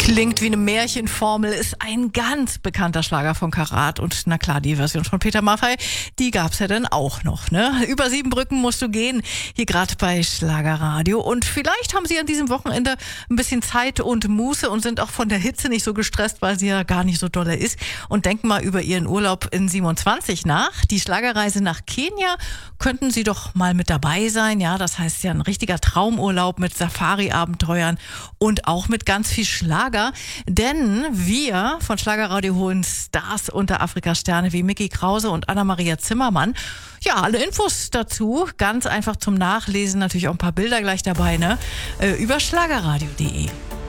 Klingt wie eine Märchenformel, ist ein ganz bekannter Schlager von Karat. Und na klar, die Version von Peter Maffay, die gab's ja dann auch noch, ne? Über 7 Brücken musst du gehen, hier gerade bei Schlagerradio. Und vielleicht haben Sie an diesem Wochenende ein bisschen Zeit und Muße und sind auch von der Hitze nicht so gestresst, weil sie ja gar nicht so dolle ist. Und denken mal über Ihren Urlaub in 27 nach. Die Schlagerreise nach Kenia könnten Sie doch mal mit dabei sein. Ja, das heißt ja ein richtiger Traumurlaub mit Safari-Abenteuern und auch mit ganz viel Schlager. Denn wir von Schlagerradio holen Stars unter Afrikas Sterne wie Micky Krause und Anna-Maria Zimmermann. Ja, alle Infos dazu, ganz einfach zum Nachlesen, natürlich auch ein paar Bilder gleich dabei, ne? Über schlagerradio.de.